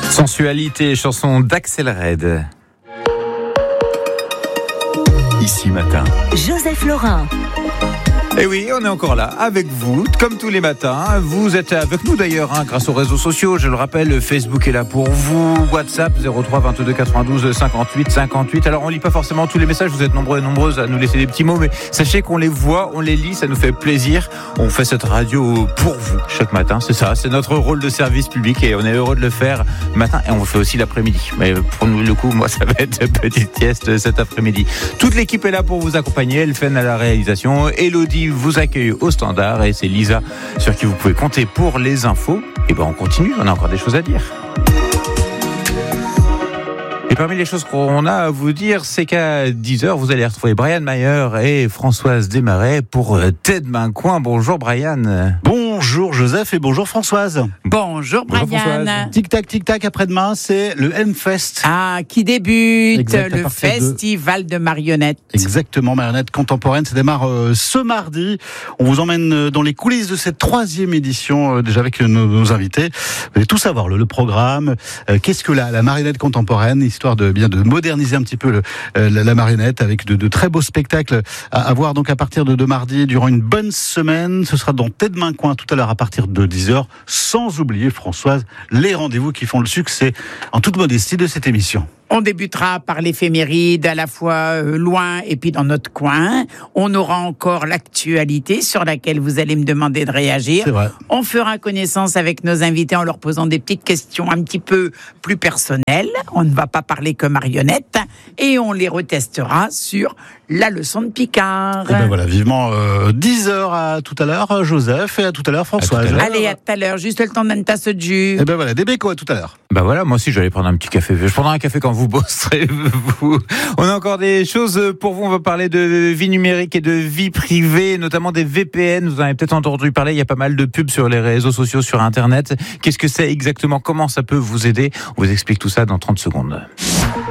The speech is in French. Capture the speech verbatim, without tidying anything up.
Sensualité, chanson d'Axel Red. Ici matin. Joseph Laurin. Et oui, on est encore là, avec vous, comme tous les matins. Vous êtes avec nous d'ailleurs, hein, grâce aux réseaux sociaux. Je le rappelle, Facebook est là pour vous. WhatsApp, zéro trois vingt-deux quatre-vingt-douze cinquante-huit cinquante-huit. Alors, on lit pas forcément tous les messages. Vous êtes nombreux et nombreuses à nous laisser des petits mots. Mais sachez qu'on les voit, on les lit, ça nous fait plaisir. On fait cette radio pour vous, chaque matin. C'est ça, c'est notre rôle de service public. Et on est heureux de le faire matin. Et on le fait aussi l'après-midi. Mais pour nous, le coup, moi, ça va être une petite sieste cet après-midi. Toute l'équipe est là pour vous accompagner. Elfen à la réalisation. Elodie vous accueille au standard et c'est Lisa sur qui vous pouvez compter pour les infos. Et ben on continue, on a encore des choses à dire. Et parmi les choses qu'on a à vous dire, c'est qu'à dix heures, vous allez retrouver Brian Mayer et Françoise Desmarais pour Tête Main Coin. Bonjour Brian. Bonjour Joseph et bonjour Françoise. Bonjour Brian. Bonjour Tic tac tic tac, après-demain c'est le Hellfest. Ah, qui débute, Exact, le festival de... de marionnettes. Exactement, marionnettes contemporaines, ça démarre euh, ce mardi. On vous emmène euh, dans les coulisses de cette troisième édition, euh, déjà avec euh, nos, nos invités. Vous allez tout savoir, le, le programme, euh, qu'est-ce que la, la marionnette contemporaine, histoire de bien de moderniser un petit peu le, euh, la, la marionnette avec de, de très beaux spectacles à, à voir donc à partir de, de mardi durant une bonne semaine. Ce sera dans Tête Main Coin tout à l'heure à partir de dix heures, sans oublier Françoise, les rendez-vous qui font le succès en toute modestie de cette émission. On débutera par l'éphéméride, à la fois loin et puis dans notre coin. On aura encore l'actualité sur laquelle vous allez me demander de réagir. C'est vrai. On fera connaissance avec nos invités en leur posant des petites questions un petit peu plus personnelles. On ne va pas parler que marionnettes. Et on les retestera sur la leçon de Picard. Et ben voilà, vivement euh, dix heures à tout à l'heure Joseph et à tout à l'heure Françoise. À tout à l'heure. Allez, à tout à l'heure. Juste le temps d'une tasse de jus. Et ben voilà, des bécos à tout à l'heure. Bah voilà, moi aussi je vais aller prendre un petit café. Je prendrai un café quand vous bosserez. Vous. On a encore des choses pour vous. On va parler de vie numérique et de vie privée, notamment des V P N. Vous en avez peut-être entendu parler. Il y a pas mal de pubs sur les réseaux sociaux, sur Internet. Qu'est-ce que c'est exactement? Comment ça peut vous aider? On vous explique tout ça dans trente secondes.